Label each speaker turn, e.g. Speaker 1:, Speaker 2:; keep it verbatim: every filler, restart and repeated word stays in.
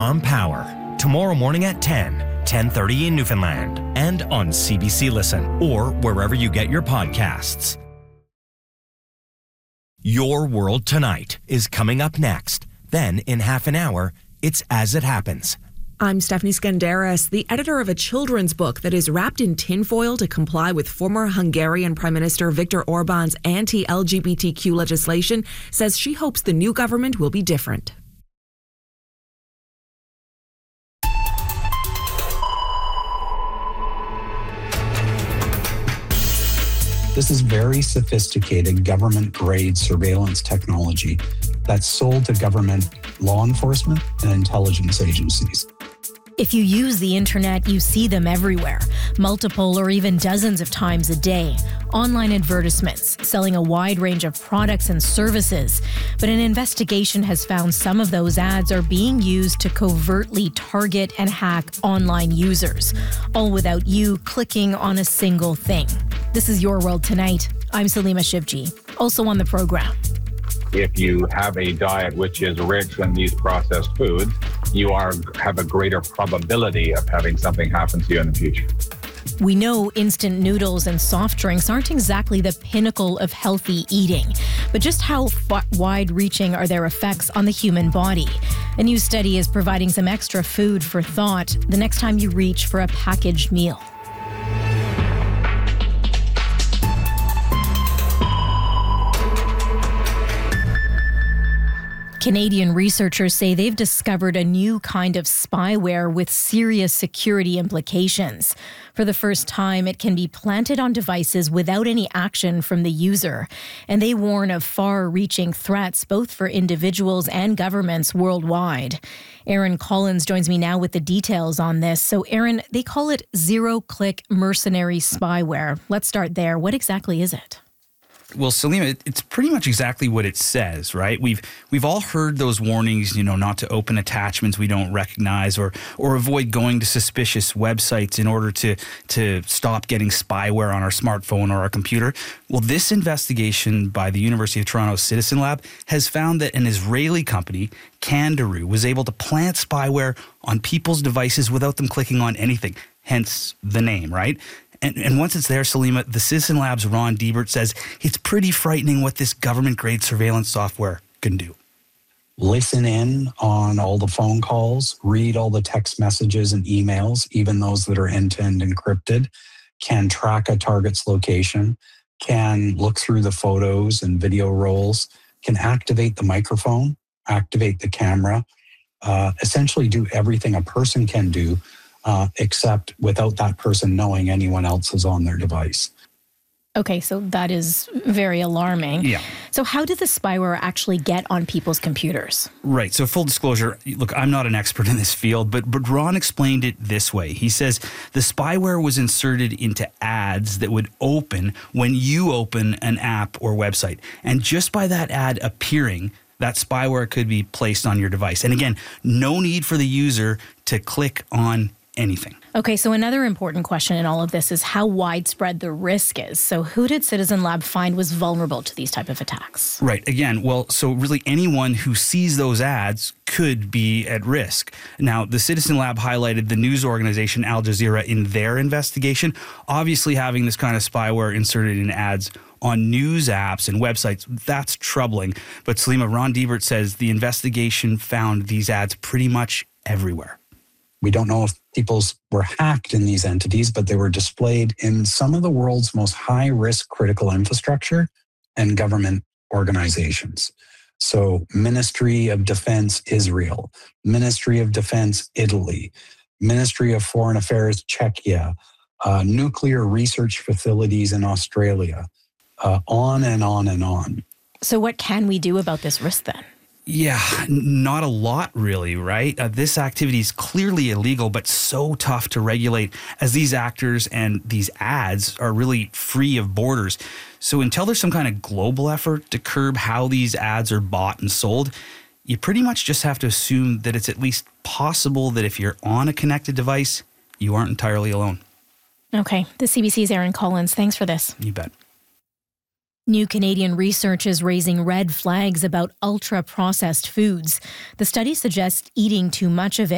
Speaker 1: On Power, tomorrow morning at ten, ten thirty in Newfoundland, and on C B C Listen, or wherever you get your podcasts. Your World Tonight is coming up next. Then, in half an hour, it's As It Happens.
Speaker 2: I'm Stephanie Skandaris, the editor of a children's book that is wrapped in tinfoil to comply with former Hungarian Prime Minister Viktor Orban's anti-L G B T Q legislation, says she hopes the new government will be different.
Speaker 3: This is very sophisticated government-grade surveillance technology that's sold to government law enforcement and intelligence agencies.
Speaker 4: If you use the internet, you see them everywhere, multiple or even dozens of times a day. Online advertisements selling a wide range of products and services. But an investigation has found some of those ads are being used to covertly target and hack online users, all without you clicking on a single thing. This is Your World Tonight. I'm Salima Shivji. Also on the program.
Speaker 5: If you have a diet which is rich in these processed foods, you are have a greater probability of having something happen to you in the future.
Speaker 4: We know instant noodles and soft drinks aren't exactly the pinnacle of healthy eating, but just how f- wide-reaching are their effects on the human body? A new study is providing some extra food for thought the next time you reach for a packaged meal. Canadian researchers say they've discovered a new kind of spyware with serious security implications. For the first time, it can be planted on devices without any action from the user. And they warn of far-reaching threats both for individuals and governments worldwide. Aaron Collins joins me now with the details on this. So, Aaron, they call it zero-click mercenary spyware. Let's start there. What exactly is it?
Speaker 6: Well, Salima, it's pretty much exactly what it says, right? We've we've all heard those warnings, you know, not to open attachments we don't recognize or or avoid going to suspicious websites in order to to stop getting spyware on our smartphone or our computer. Well, this investigation by the University of Toronto Citizen Lab has found that an Israeli company, Candaroo, was able to plant spyware on people's devices without them clicking on anything, hence the name, right? And, and once it's there, Salima, the Citizen Lab's Ron Diebert says it's pretty frightening what this government-grade surveillance software can do.
Speaker 3: Listen in on all the phone calls, read all the text messages and emails, even those that are end-to-end encrypted, can track a target's location, can look through the photos and video rolls, can activate the microphone, activate the camera, uh, essentially do everything a person can do Uh, except without that person knowing anyone else is on their device.
Speaker 4: Okay, so that is very alarming.
Speaker 6: Yeah.
Speaker 4: So how did the spyware actually get on people's computers?
Speaker 6: Right. So full disclosure, look, I'm not an expert in this field, but, but Ron explained it this way. He says the spyware was inserted into ads that would open when you open an app or website. And just by that ad appearing, that spyware could be placed on your device. And again, no need for the user to click on anything.
Speaker 4: Okay, so another important question in all of this is how widespread the risk is. So who did Citizen Lab find was vulnerable to these type of attacks?
Speaker 6: Right. Again, well, so really anyone who sees those ads could be at risk. Now, the Citizen Lab highlighted the news organization Al Jazeera in their investigation. Obviously, having this kind of spyware inserted in ads on news apps and websites, that's troubling. But Salima, Ron Diebert says the investigation found these ads pretty much everywhere.
Speaker 3: We don't know if people were hacked in these entities, but they were displayed in some of the world's most high-risk critical infrastructure and government organizations. So Ministry of Defense Israel, Ministry of Defense Italy, Ministry of Foreign Affairs Czechia, uh, nuclear research facilities in Australia, uh, on and on and on.
Speaker 4: So what can we do about this risk then?
Speaker 6: Yeah, not a lot really, right? Uh, this activity is clearly illegal, but so tough to regulate as these actors and these ads are really free of borders. So until there's some kind of global effort to curb how these ads are bought and sold, you pretty much just have to assume that it's at least possible that if you're on a connected device, you aren't entirely alone.
Speaker 4: Okay, the C B C's Aaron Collins. Thanks for this.
Speaker 6: You bet.
Speaker 4: New Canadian research is raising red flags about ultra-processed foods. The study suggests eating too much of it